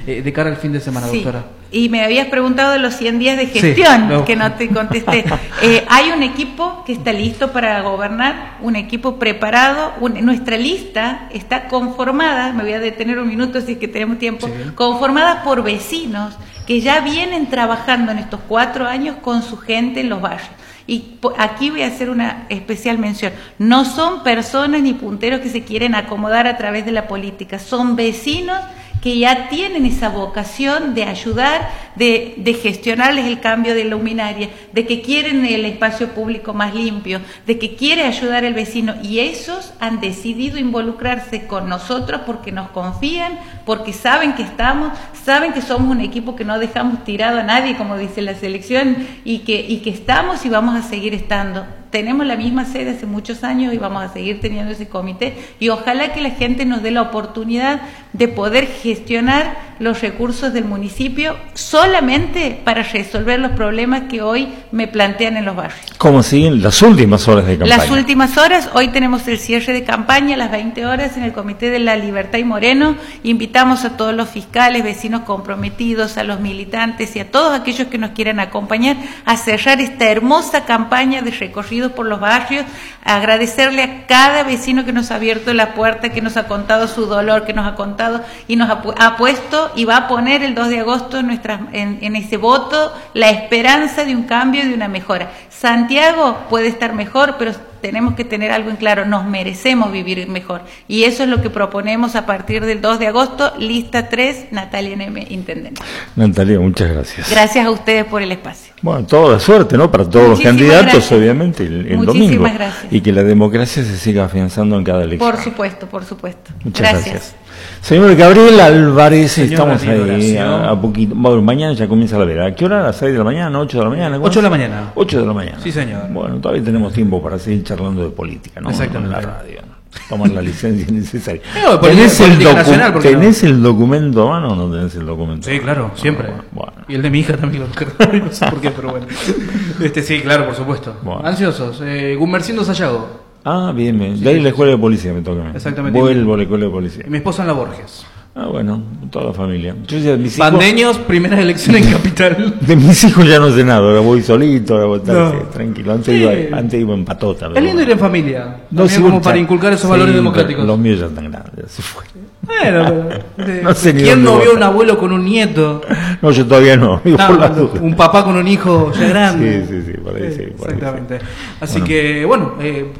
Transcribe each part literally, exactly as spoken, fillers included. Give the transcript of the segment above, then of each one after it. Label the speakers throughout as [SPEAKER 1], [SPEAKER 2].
[SPEAKER 1] eh, de cara al fin de semana,
[SPEAKER 2] sí.
[SPEAKER 1] doctora.
[SPEAKER 2] Y me habías preguntado de los cien días de gestión, sí, no. que no te contesté. Eh, hay un equipo que está listo para gobernar, un equipo preparado. Un, nuestra lista está conformada, me voy a detener un minuto si es que tenemos tiempo, sí. conformada por vecinos que ya vienen trabajando en estos cuatro años con su gente en los barrios. Y aquí voy a hacer una especial mención. No son personas ni punteros que se quieren acomodar a través de la política, son vecinos que ya tienen esa vocación de ayudar, de, de gestionarles el cambio de luminaria, de que quieren el espacio público más limpio, de que quiere ayudar al vecino, y esos han decidido involucrarse con nosotros porque nos confían, porque saben que estamos, saben que somos un equipo que no dejamos tirado a nadie, como dice la selección, y que, y que estamos y vamos a seguir estando. Tenemos la misma sede hace muchos años y vamos a seguir teniendo ese comité, y ojalá que la gente nos dé la oportunidad de poder gestionar los recursos del municipio solamente para resolver los problemas que hoy me plantean en los barrios.
[SPEAKER 3] ¿Cómo siguen las últimas horas de campaña?
[SPEAKER 2] Las últimas horas, hoy tenemos el cierre de campaña a las veinte horas en el Comité de la Libertad y Moreno. Invitamos a todos los fiscales, vecinos comprometidos, a los militantes y a todos aquellos que nos quieran acompañar a cerrar esta hermosa campaña de recorrido por los barrios, agradecerle a cada vecino que nos ha abierto la puerta, que nos ha contado su dolor, que nos ha contado y nos ha, pu- ha puesto y va a poner el dos de agosto en, nuestras, en, en ese voto la esperanza de un cambio y de una mejora. Santiago puede estar mejor, pero tenemos que tener algo en claro, nos merecemos vivir mejor, y eso es lo que proponemos a partir del dos de agosto, lista tres, Natalia Neme, intendente.
[SPEAKER 3] Natalia, muchas gracias.
[SPEAKER 2] Gracias a ustedes por el espacio.
[SPEAKER 3] Bueno, toda la suerte, ¿no? Para todos Muchísimas los candidatos, gracias. Obviamente, el, el domingo.
[SPEAKER 2] Muchísimas gracias.
[SPEAKER 3] Y que la democracia se siga afianzando en cada elección.
[SPEAKER 2] Por supuesto, por supuesto.
[SPEAKER 3] Muchas
[SPEAKER 2] gracias.
[SPEAKER 3] gracias. Señor Gabriel Álvarez,
[SPEAKER 1] Señora,
[SPEAKER 3] estamos ahí a, a poquito. Bueno, mañana ya comienza la vera. ¿A qué hora? ¿A las seis de la mañana? ¿ocho de la mañana?
[SPEAKER 1] ocho de la mañana.
[SPEAKER 3] ocho de la mañana.
[SPEAKER 1] Sí, señor.
[SPEAKER 3] Bueno, todavía tenemos tiempo para seguir charlando de política, ¿no?
[SPEAKER 1] Exactamente.
[SPEAKER 3] En la radio, ¿no? Tomar la licencia necesaria.
[SPEAKER 1] No,
[SPEAKER 3] ¿Tenés, el, docu-
[SPEAKER 1] nacional,
[SPEAKER 3] ¿tenés no? el documento a mano o no tenés el documento?
[SPEAKER 1] Sí, claro, siempre.
[SPEAKER 3] Bueno, bueno.
[SPEAKER 1] Y el de mi hija también lo buscaron. No sé por qué, pero bueno. Este, sí, claro, por supuesto. Bueno. Ansiosos. Eh, Gumercindo Sayago.
[SPEAKER 3] Ah, bien, bien.
[SPEAKER 1] Sí,
[SPEAKER 3] de ahí
[SPEAKER 1] sí,
[SPEAKER 3] la escuela
[SPEAKER 1] sí.
[SPEAKER 3] de policía me toca a mí.
[SPEAKER 1] Exactamente.
[SPEAKER 3] Vuelvo a la escuela de policía.
[SPEAKER 1] Y mi esposa en la Borges.
[SPEAKER 3] Ah, bueno, toda la familia. Yo ya, mis hijos,
[SPEAKER 1] Bandeños, primeras elecciones en Capital.
[SPEAKER 3] de mis hijos ya no sé nada, ahora voy solito, ahora voy a estar
[SPEAKER 1] No.
[SPEAKER 3] así, tranquilo. Antes,
[SPEAKER 1] Sí.
[SPEAKER 3] iba, antes iba en patota.
[SPEAKER 1] Es lindo ir en familia.
[SPEAKER 3] No,
[SPEAKER 1] También
[SPEAKER 3] sí,
[SPEAKER 1] como
[SPEAKER 3] mucha-
[SPEAKER 1] para inculcar esos
[SPEAKER 3] sí,
[SPEAKER 1] valores democráticos.
[SPEAKER 3] Los míos ya están grandes, ya se fue.
[SPEAKER 1] Bueno, pero,
[SPEAKER 3] No sé ni
[SPEAKER 1] ¿quién
[SPEAKER 3] dónde
[SPEAKER 1] no vio
[SPEAKER 3] votar.
[SPEAKER 1] un abuelo con un nieto?
[SPEAKER 3] No, yo todavía no, digo,
[SPEAKER 1] No,
[SPEAKER 3] por la duda.
[SPEAKER 1] un papá con un hijo ya grande.
[SPEAKER 3] Sí, sí, sí, por ahí sí, por ahí
[SPEAKER 1] Exactamente.
[SPEAKER 3] sí.
[SPEAKER 1] Así
[SPEAKER 3] Bueno.
[SPEAKER 1] que, bueno, eh,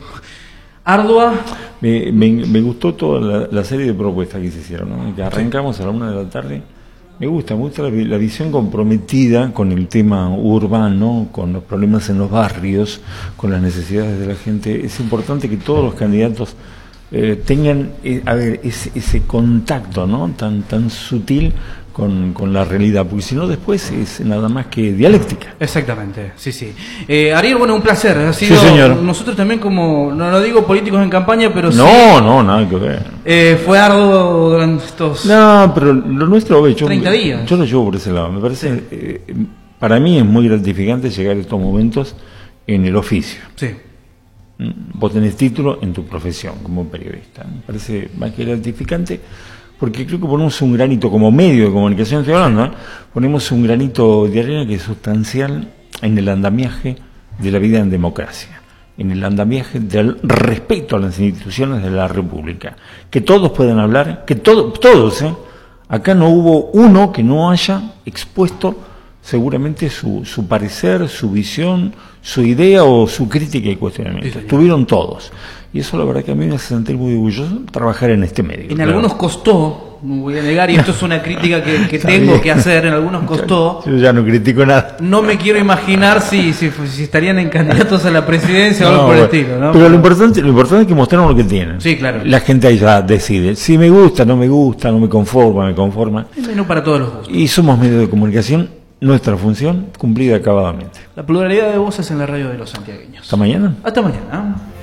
[SPEAKER 1] ardua.
[SPEAKER 3] Me, me, me gustó toda la, la serie de propuestas que se hicieron, ¿no? Que arrancamos a la una de la tarde. Me gusta, me gusta la, la visión comprometida con el tema urbano, con los problemas en los barrios, con las necesidades de la gente. Es importante que todos los candidatos eh, tengan, eh, a ver, ese, ese contacto, ¿no? Tan, tan sutil con, con la realidad, porque si no después es nada más que dialéctica.
[SPEAKER 1] Exactamente, sí, sí. Eh, Ariel, bueno, un placer. Ha sido,
[SPEAKER 3] Sí, señor.
[SPEAKER 1] Nosotros también como, no lo digo políticos en campaña, pero sí.
[SPEAKER 3] No, no, nada que ver.
[SPEAKER 1] Eh, fue arduo durante estos...
[SPEAKER 3] No, pero lo nuestro, yo,
[SPEAKER 1] treinta días.
[SPEAKER 3] Yo lo llevo por ese lado. Me parece, eh, para mí es muy gratificante llegar a estos momentos en el oficio.
[SPEAKER 1] Sí.
[SPEAKER 3] Vos tenés título en tu profesión como periodista. Me parece más que gratificante porque creo que ponemos un granito como medio de comunicación, estoy hablando, ¿eh? Ponemos un granito de arena que es sustancial en el andamiaje de la vida en democracia, en el andamiaje del respeto a las instituciones de la República. Que todos puedan hablar, que todo, todos, ¿eh? Acá no hubo uno que no haya expuesto seguramente su, su parecer, su visión, su idea o su crítica y cuestionamiento.
[SPEAKER 1] Sí,
[SPEAKER 3] Estuvieron todos. Y eso la verdad que a mí me hace sentir muy orgulloso trabajar en este medio.
[SPEAKER 1] En
[SPEAKER 3] claro.
[SPEAKER 1] algunos costó, no voy a negar, y esto es una crítica que, que
[SPEAKER 3] Está
[SPEAKER 1] tengo
[SPEAKER 3] bien.
[SPEAKER 1] que hacer, en algunos costó.
[SPEAKER 3] Yo ya no critico nada.
[SPEAKER 1] No me quiero imaginar si, si, si estarían en candidatos a la presidencia o algo
[SPEAKER 3] No,
[SPEAKER 1] por el
[SPEAKER 3] bueno.
[SPEAKER 1] estilo, ¿no?
[SPEAKER 3] Pero lo importante, lo importante es que mostraron lo que tienen.
[SPEAKER 1] Sí, claro.
[SPEAKER 3] La gente ahí ya decide. Si me gusta, no me gusta, no me conforma, me conforma.
[SPEAKER 1] El menú para todos los gustos.
[SPEAKER 3] Y somos medios de comunicación, nuestra función cumplida acabadamente.
[SPEAKER 1] La pluralidad de voces en la radio de los santiagueños.
[SPEAKER 3] ¿Hasta mañana?
[SPEAKER 1] Hasta mañana.